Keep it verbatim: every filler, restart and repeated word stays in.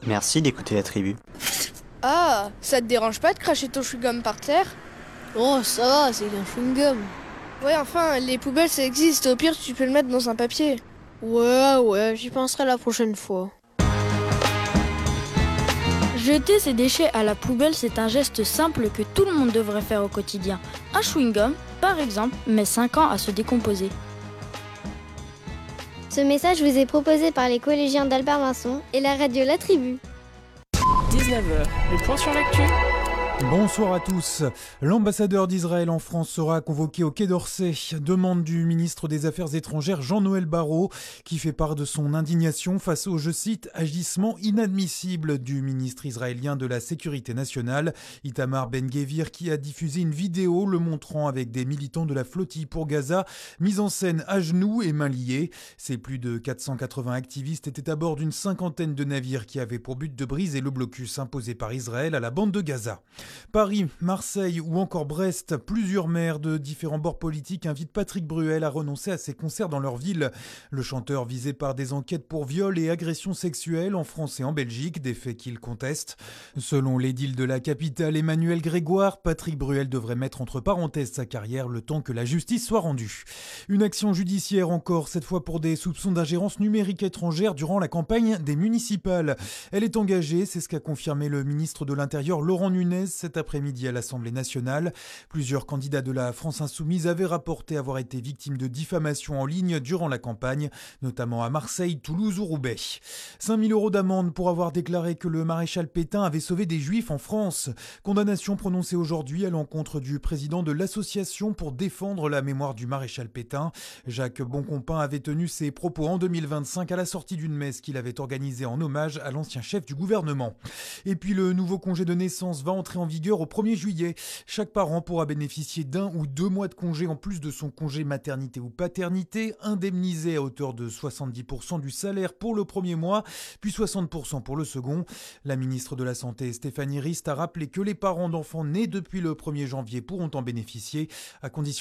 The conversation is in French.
Merci d'écouter la tribu. Ah, ça te dérange pas de cracher ton chewing-gum par terre? Oh, ça va, c'est un chewing-gum. Ouais, enfin, les poubelles ça existe, au pire tu peux le mettre dans un papier. Ouais, ouais, j'y penserai la prochaine fois. Jeter ses déchets à la poubelle, c'est un geste simple que tout le monde devrait faire au quotidien. Un chewing-gum, par exemple, met cinq ans à se décomposer. Ce message vous est proposé par les collégiens d'Albert Vincent et la radio La Tribu. dix-neuf heures, le point sur l'actu. Bonsoir à tous. L'ambassadeur d'Israël en France sera convoqué au Quai d'Orsay. Demande du ministre des Affaires étrangères Jean-Noël Barrot, qui fait part de son indignation face au, je cite, agissement inadmissible du ministre israélien de la Sécurité nationale, Itamar Ben-Gvir, qui a diffusé une vidéo le montrant avec des militants de la flottille pour Gaza, mise en scène à genoux et mains liées. Ces plus de quatre cent quatre-vingts activistes étaient à bord d'une cinquantaine de navires qui avaient pour but de briser le blocus imposé par Israël à la bande de Gaza. Paris, Marseille ou encore Brest, plusieurs maires de différents bords politiques invitent Patrick Bruel à renoncer à ses concerts dans leur ville. Le chanteur visé par des enquêtes pour viol et agressions sexuelles en France et en Belgique, des faits qu'il conteste. Selon l'édile de la capitale Emmanuel Grégoire, Patrick Bruel devrait mettre entre parenthèses sa carrière le temps que la justice soit rendue. Une action judiciaire encore, cette fois pour des soupçons d'ingérence numérique étrangère durant la campagne des municipales. Elle est engagée, c'est ce qu'a confirmé le ministre de l'Intérieur Laurent Nunez cet après-midi à l'Assemblée nationale. Plusieurs candidats de la France insoumise avaient rapporté avoir été victimes de diffamation en ligne durant la campagne, notamment à Marseille, Toulouse ou Roubaix. cinq mille euros d'amende pour avoir déclaré que le maréchal Pétain avait sauvé des juifs en France. Condamnation prononcée aujourd'hui à l'encontre du président de l'association pour défendre la mémoire du maréchal Pétain. Jacques Boncompin avait tenu ses propos en deux mille vingt-cinq à la sortie d'une messe qu'il avait organisée en hommage à l'ancien chef du gouvernement. Et puis le nouveau congé de naissance va entrer en vigueur au premier juillet. Chaque parent pourra bénéficier d'un ou deux mois de congé en plus de son congé maternité ou paternité, indemnisé à hauteur de soixante-dix pour cent du salaire pour le premier mois, puis soixante pour cent pour le second. La ministre de la Santé, Stéphanie Rist, a rappelé que les parents d'enfants nés depuis le premier janvier pourront en bénéficier, à condition